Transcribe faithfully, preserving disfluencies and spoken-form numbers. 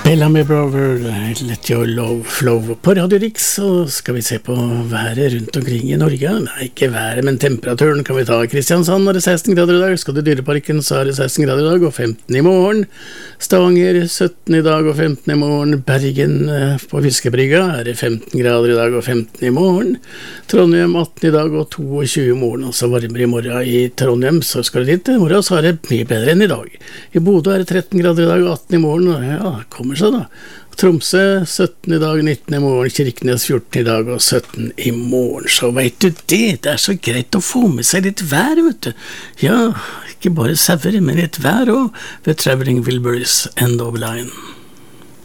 Bellamy Brother, Let Your Love Flow. På Radio Rix så skal vi se på været rundt omkring i Norge. Nei, ikke været, men temperaturen kan vi ta. Kristiansand er det seksten grader i dag. Skal du Dyreparken så er det seksten grader i dag og femten i morgen. Stavanger sytten i dag og femten i morgen. Bergen på Fiskebrygga er det femten grader i dag og femten i morgen. Trondheim atten i dag og tjueto i morgen. Og så varmere i morgen i Trondheim, så skal du dit. I morgen så er det mye bedre enn i dag. I Bodø er det tretten grader i dag og atten i morgen. Ja, kommer så da. Tromsø sytten i dag, nitten i morgen. Kirkenes fjorten i dag og sytten i morgen. Så vet du det, det er så greit å få med seg litt vær, vet du. Ja, ikke bare sauer, men litt vær også ved Traveling Wilburys End of Line.